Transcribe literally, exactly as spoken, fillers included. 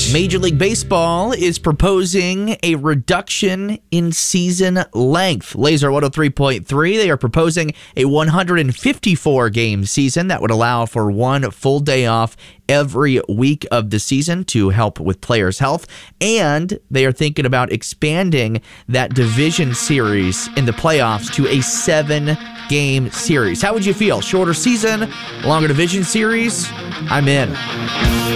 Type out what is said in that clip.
Major League Baseball is proposing a reduction in season length. Laser one oh three point three, they are proposing a one hundred fifty-four game season that would allow for one full day off every week of the season to help with players' health. And they are thinking about expanding that division series in the playoffs to a seven-game series. How would you feel? Shorter season, longer division series? I'm in.